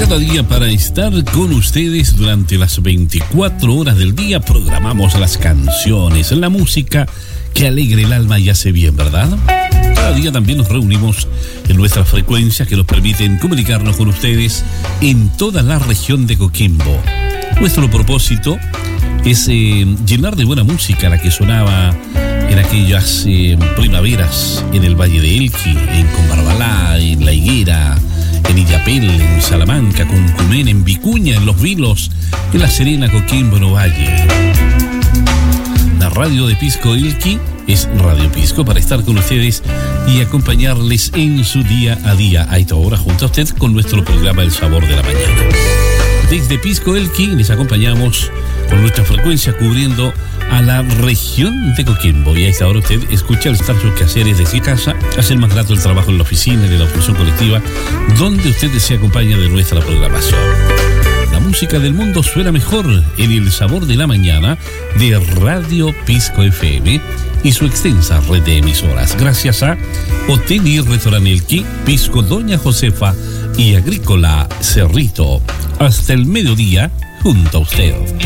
Cada día para estar con ustedes durante las 24 horas del día programamos las canciones, la música que alegra el alma y hace bien, ¿verdad? Cada día también nos reunimos en nuestras frecuencias que nos permiten comunicarnos con ustedes en toda la región de Coquimbo. Nuestro propósito es llenar de buena música la que sonaba en aquellas primaveras en el Valle de Elqui, en Combarbalá, en La Higuera, en Illapel, en Salamanca, Cuncumén, en Vicuña, en Los Vilos, en La Serena, Coquimbo, en Ovalle. La radio de Pisco Elqui es Radio Pisco para estar con ustedes y acompañarles en su día a día. A esta hora junto a usted con nuestro programa El Sabor de la Mañana. Desde Pisco Elqui les acompañamos con nuestra frecuencia cubriendo a la región de Coquimbo. Y a esta hora usted escucha al estar sus quehaceres desde casa, hacer más grato el trabajo en la oficina de la oposición colectiva, donde usted se acompaña de nuestra programación. La música del mundo suena mejor en El Sabor de la Mañana de Radio Pisco FM y su extensa red de emisoras. Gracias a Hotel y Restaurant Elqui, Pisco Doña Josefa y Agrícola Cerrito. Hasta el mediodía, junto a usted.